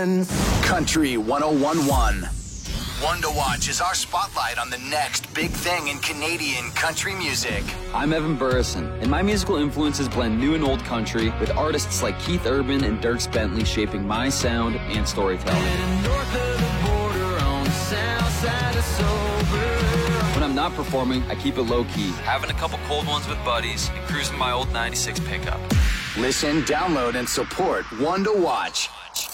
friends. Country 1011. One to Watch is our spotlight on the next big thing in Canadian country music. I'm Evan Burrison, and my musical influences blend new and old country with artists like Keith Urban and Dierks Bentley shaping my sound and storytelling. When I'm not performing, I keep it low-key, having a couple cold ones with buddies and cruising my old 96 pickup. Listen, download, and support One to Watch.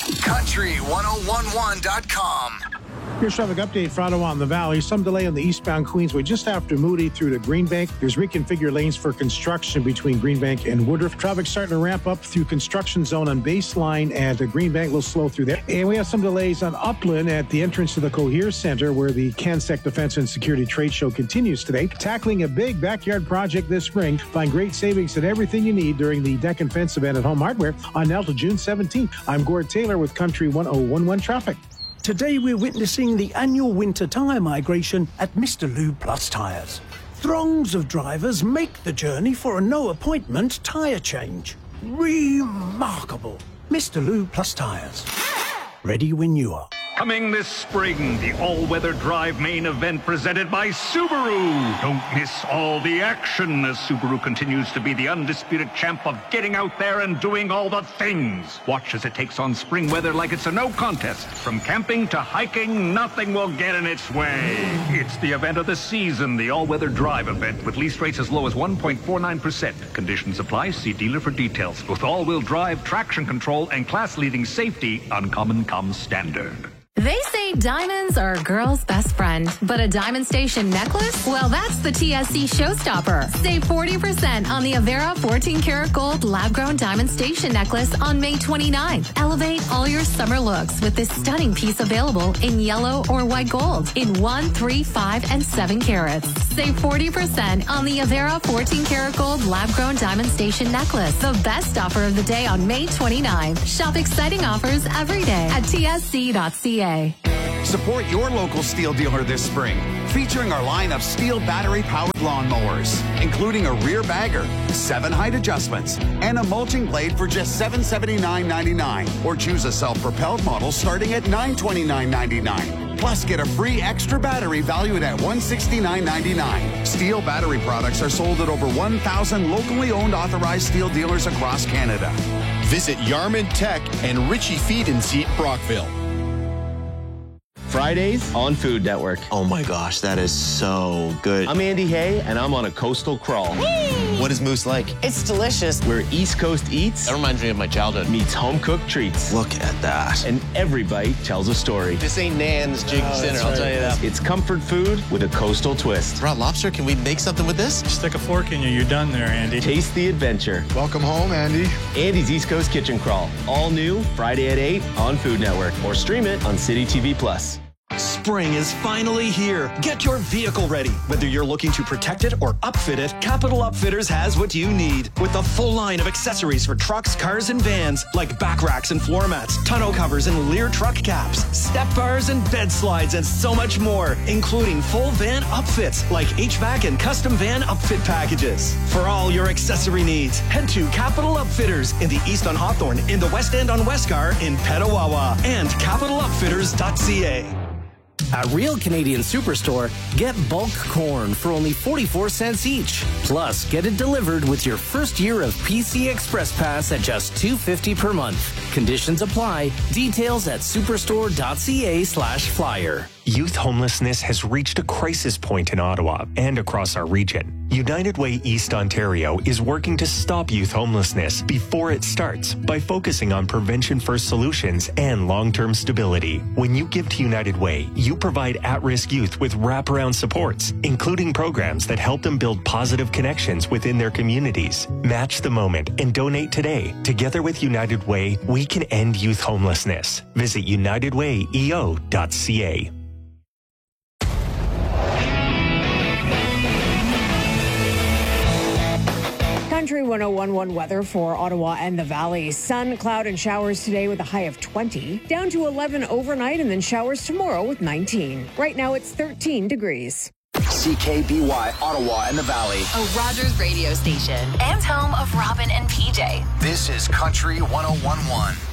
Country1011.com. Here's traffic update for Ottawa and the Valley. Some delay on the eastbound Queensway just after Moody through to Greenbank. There's reconfigured lanes for construction between Greenbank and Woodruff. Traffic starting to ramp up through construction zone on Baseline at Greenbank. A little slow through there. And we have some delays on Upland at the entrance to the Cohere Centre where the CanSec Defense and Security Trade Show continues today. Tackling a big backyard project this spring. Find great savings at everything you need during the Deck and Fence event at Home Hardware on now till June 17th. I'm Gord Taylor with Country 1011 Traffic. Today we're witnessing the annual winter tyre migration at Mr. Lube Plus Tyres. Throngs of drivers make the journey for a no-appointment tyre change. Remarkable. Mr. Lube Plus Tyres. Ready when you are. Coming this spring, the all-weather drive main event presented by Subaru. Don't miss all the action as Subaru continues to be the undisputed champ of getting out there and doing all the things. Watch as it takes on spring weather like it's a no contest. From camping to hiking, nothing will get in its way. It's the event of the season, the all-weather drive event with lease rates as low as 1.49%. Conditions apply. See dealer for details. With all-wheel drive, traction control, and class-leading safety, Uncommon comes standard. They say diamonds are a girl's best friend, but a Diamond Station necklace? Well, that's the TSC showstopper. Save 40% on the Avera 14-karat gold lab-grown Diamond Station necklace on May 29th. Elevate all your summer looks with this stunning piece available in yellow or white gold in 1, 3, 5, and 7 carats. Save 40% on the Avera 14-karat gold lab-grown Diamond Station necklace. The best offer of the day on May 29th. Shop exciting offers every day at tsc.ca. Support your local Steel dealer this spring, featuring our line of Steel battery-powered lawnmowers, including a rear bagger, 7 height adjustments, and a mulching blade for just $779.99. Or choose a self-propelled model starting at $929.99. Plus, get a free extra battery valued at $169.99. Steel battery products are sold at over 1,000 locally owned authorized Steel dealers across Canada. Visit Yarman Tech and Ritchie Feed and Seed Brockville. Fridays on Food Network. Oh my gosh, that is so good. I'm Andy Hay, and I'm on a coastal crawl. Whee! What is moose like? It's delicious. Where East Coast eats that reminds me of my childhood. Meets home-cooked treats. Look at that. And every bite tells a story. This ain't Nan's Jig Dinner, I'll tell you that. It's comfort food with a coastal twist. Raw lobster, can we make something with this? Stick a fork in you, you're done there, Andy. Taste the adventure. Welcome home, Andy. Andy's East Coast Kitchen Crawl. All new, Friday at 8 on Food Network. Or stream it on City TV Plus. Spring is finally here. Get your vehicle ready. Whether you're looking to protect it or upfit it, Capital Upfitters has what you need. With a full line of accessories for trucks, cars, and vans, like back racks and floor mats, tonneau covers and Lear truck caps, step bars and bed slides, and so much more, including full van upfits like HVAC and custom van upfit packages. For all your accessory needs, head to Capital Upfitters in the East on Hawthorne, in the West End on Westgar, in Petawawa, and capitalupfitters.ca. At Real Canadian Superstore, get bulk corn for only 44 cents each. Plus, get it delivered with your first year of PC Express Pass at just $2.50 per month. Conditions apply. Details at superstore.ca/flyer. Youth homelessness has reached a crisis point in Ottawa and across our region. United Way East Ontario is working to stop youth homelessness before it starts by focusing on prevention-first solutions and long-term stability. When you give to United Way, you provide at-risk youth with wraparound supports, including programs that help them build positive connections within their communities. Match the moment and donate today. Together with United Way, we can end youth homelessness. Visit unitedwayeo.ca. Country 1011 weather for Ottawa and the Valley. Sun, cloud, and showers today with a high of 20. Down to 11 overnight and then showers tomorrow with 19. Right now it's 13 degrees. CKBY, Ottawa and the Valley. A Rogers radio station and home of Robin and PJ. This is Country 1011.